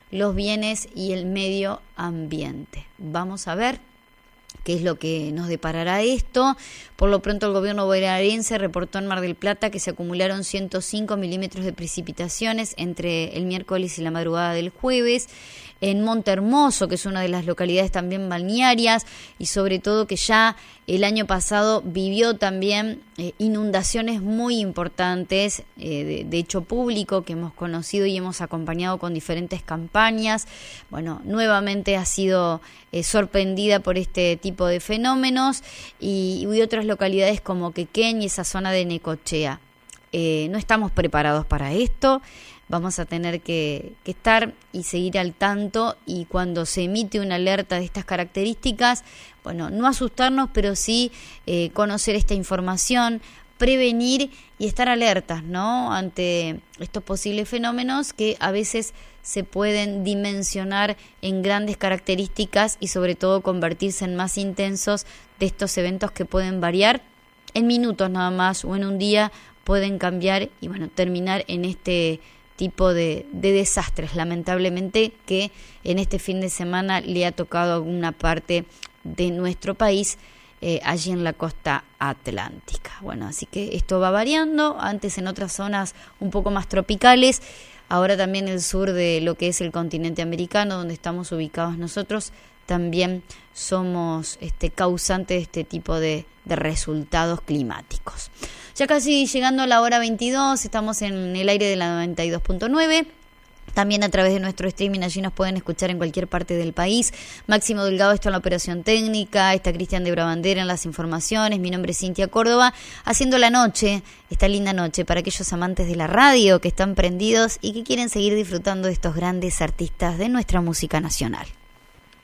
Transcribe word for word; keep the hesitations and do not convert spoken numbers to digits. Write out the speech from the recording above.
los bienes y el medio ambiente. Vamos a ver qué es lo que nos deparará esto. Por lo pronto el gobierno bonaerense reportó en Mar del Plata que se acumularon ciento cinco milímetros de precipitaciones entre el miércoles y la madrugada del jueves. En Monte Hermoso, que es una de las localidades también balnearias, y sobre todo que ya el año pasado vivió también eh, inundaciones muy importantes, eh, de, de hecho público, que hemos conocido y hemos acompañado con diferentes campañas. Bueno, nuevamente ha sido eh, sorprendida por este tipo de fenómenos, y, y otras localidades como Quequén y esa zona de Necochea. Eh, no estamos preparados para esto. Vamos a tener que, que estar y seguir al tanto, y cuando se emite una alerta de estas características, bueno, no asustarnos, pero sí eh, conocer esta información, prevenir y estar alertas, ¿no?, ante estos posibles fenómenos que a veces se pueden dimensionar en grandes características y sobre todo convertirse en más intensos, de estos eventos que pueden variar en minutos nada más o en un día, pueden cambiar y bueno, terminar en este tipo de, de desastres, lamentablemente, que en este fin de semana le ha tocado a alguna parte de nuestro país, eh, allí en la costa atlántica. Bueno, así que esto va variando, antes en otras zonas un poco más tropicales, ahora también el sur de lo que es el continente americano, donde estamos ubicados nosotros, también somos este, causantes de este tipo de, de resultados climáticos. Ya casi llegando a la hora veintidós, estamos en el aire de la noventa y dos punto nueve. También a través de nuestro streaming, allí nos pueden escuchar en cualquier parte del país. Máximo Delgado está en la operación técnica, está Cristian de Brabandera en las informaciones, mi nombre es Cintia Córdoba, haciendo la noche, esta linda noche, para aquellos amantes de la radio que están prendidos y que quieren seguir disfrutando de estos grandes artistas de nuestra música nacional.